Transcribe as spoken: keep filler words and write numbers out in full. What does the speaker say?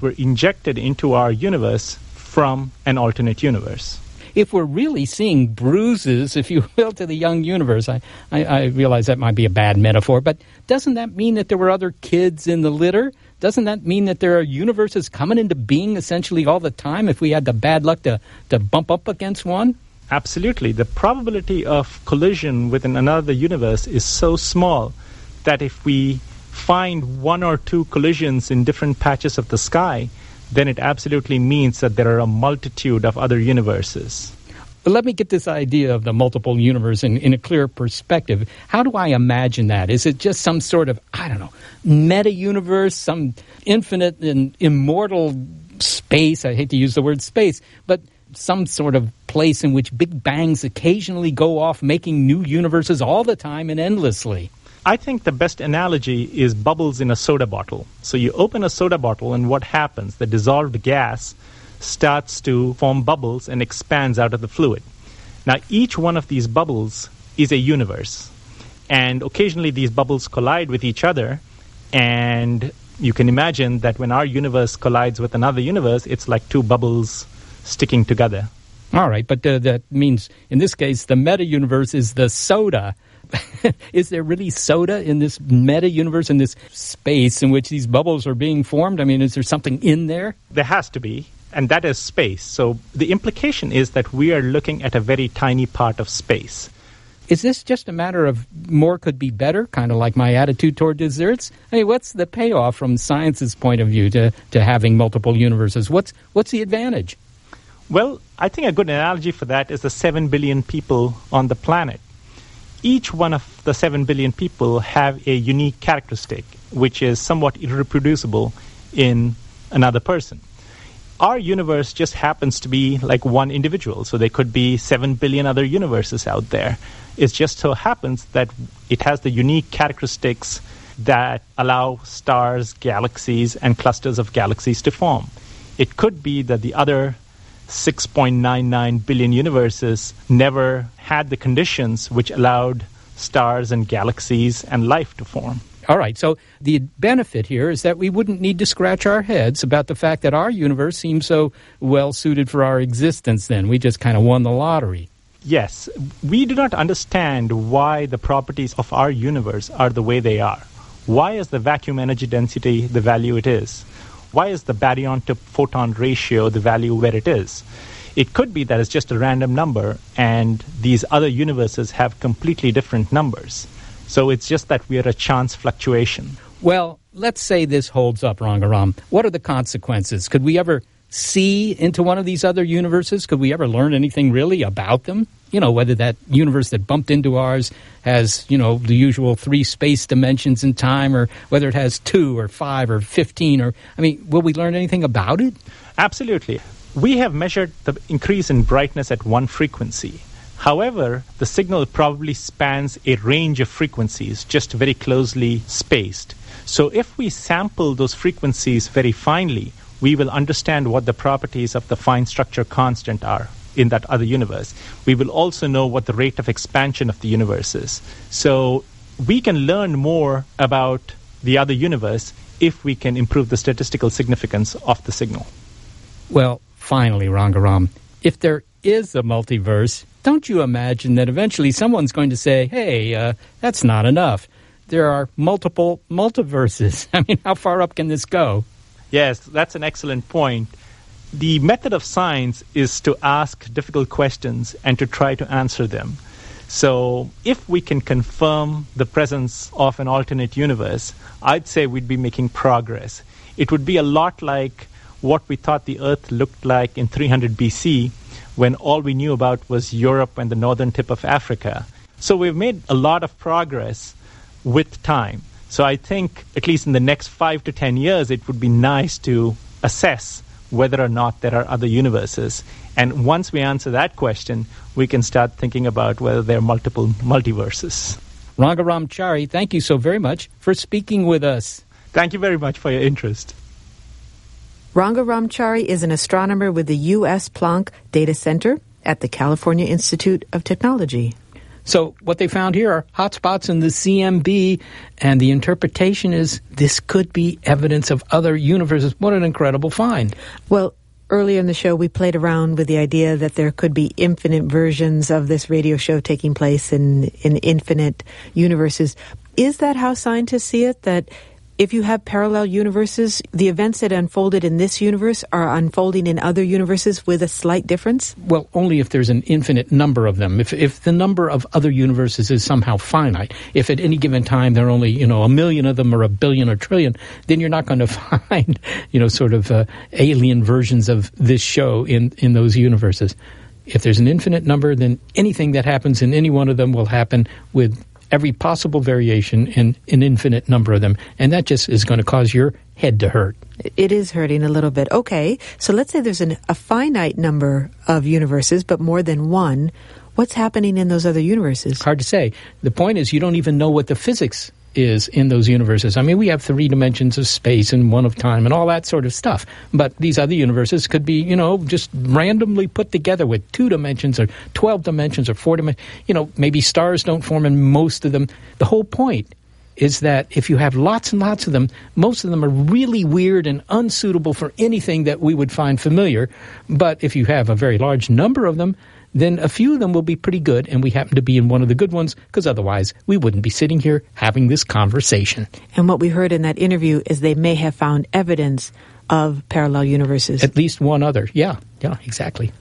were injected into our universe from an alternate universe. If we're really seeing bruises, if you will, to the young universe, I, I, I realize that might be a bad metaphor, but doesn't that mean that there were other kids in the litter? Doesn't that mean that there are universes coming into being essentially all the time if we had the bad luck to, to bump up against one? Absolutely. The probability of collision within another universe is so small that if we find one or two collisions in different patches of the sky, then it absolutely means that there are a multitude of other universes. But let me get this idea of the multiple universe in, in a clear perspective. How do I imagine that? Is it just some sort of, I don't know, meta-universe, some infinite and immortal space? I hate to use the word space, but some sort of place in which big bangs occasionally go off, making new universes all the time and endlessly. I think the best analogy is bubbles in a soda bottle. So you open a soda bottle and what happens? The dissolved gas starts to form bubbles and expands out of the fluid. Now, each one of these bubbles is a universe. And occasionally these bubbles collide with each other. And you can imagine that when our universe collides with another universe, it's like two bubbles sticking together. All right, but uh, that means, in this case, the meta-universe is the soda. Is there really soda in this meta-universe, in this space in which these bubbles are being formed? I mean, is there something in there? There has to be, and that is space. So the implication is that we are looking at a very tiny part of space. Is this just a matter of more could be better, kind of like my attitude toward desserts? I mean, what's the payoff from science's point of view to, to having multiple universes? What's what's the advantage? Well, I think a good analogy for that is the seven billion people on the planet. Each one of the seven billion people have a unique characteristic, which is somewhat irreproducible in another person. Our universe just happens to be like one individual, so there could be seven billion other universes out there. It just so happens that it has the unique characteristics that allow stars, galaxies, and clusters of galaxies to form. It could be that the other six point nine nine billion universes never had the conditions which allowed stars and galaxies and life to form. All right, so the benefit here is that we wouldn't need to scratch our heads about the fact that our universe seems so well suited for our existence then. We just kind of won the lottery. Yes, we do not understand why the properties of our universe are the way they are. Why is the vacuum energy density the value it is? Why is the baryon to photon ratio the value where it is? It could be that it's just a random number and these other universes have completely different numbers. So it's just that we are a chance fluctuation. Well, let's say this holds up, Rangaram. What are the consequences? Could we ever see into one of these other universes? Could we ever learn anything really about them? You know, whether that universe that bumped into ours has, you know, the usual three space dimensions in time, or whether it has two or five or fifteen, or, I mean, will we learn anything about it? Absolutely. We have measured the increase in brightness at one frequency. However, the signal probably spans a range of frequencies, just very closely spaced. So if we sample those frequencies very finely, we will understand what the properties of the fine structure constant are in that other universe. We will also know what the rate of expansion of the universe is. So we can learn more about the other universe if we can improve the statistical significance of the signal. Well, finally, Rangaram, if there is a multiverse, don't you imagine that eventually someone's going to say, hey, uh, that's not enough. There are multiple multiverses. I mean, how far up can this go? Yes, that's an excellent point. The method of science is to ask difficult questions and to try to answer them. So if we can confirm the presence of an alternate universe, I'd say we'd be making progress. It would be a lot like what we thought the Earth looked like in three hundred B C, when all we knew about was Europe and the northern tip of Africa. So we've made a lot of progress with time. So I think at least in the next five to ten years, it would be nice to assess whether or not there are other universes. And once we answer that question, we can start thinking about whether there are multiple multiverses. Rangaram Chari, thank you so very much for speaking with us. Thank you very much for your interest. Rangaram Chari is an astronomer with the U S Planck Data Center at the California Institute of Technology. So what they found here are hotspots in the C M B, and the interpretation is this could be evidence of other universes. What an incredible find. Well, earlier in the show, we played around with the idea that there could be infinite versions of this radio show taking place in, in infinite universes. Is that how scientists see it, that if you have parallel universes, the events that unfolded in this universe are unfolding in other universes with a slight difference? Well, only if there's an infinite number of them. If if the number of other universes is somehow finite, if at any given time there are only, you know, a million of them or a billion or trillion, then you're not going to find, you know, sort of uh, alien versions of this show in, in those universes. If there's an infinite number, then anything that happens in any one of them will happen with every possible variation in an infinite number of them. And that just is going to cause your head to hurt. It is hurting a little bit. Okay, so let's say there's an, a finite number of universes, but more than one. What's happening in those other universes? Hard to say. The point is you don't even know what the physics is in those universes. I mean, we have three dimensions of space and one of time and all that sort of stuff. But these other universes could be, you know, just randomly put together with two dimensions or twelve dimensions or four dimensions. You know, maybe stars don't form in most of them. The whole point is that if you have lots and lots of them, most of them are really weird and unsuitable for anything that we would find familiar. But if you have a very large number of them, then a few of them will be pretty good, and we happen to be in one of the good ones, because otherwise we wouldn't be sitting here having this conversation. And what we heard in that interview is they may have found evidence of parallel universes. At least one other. Yeah, yeah, exactly.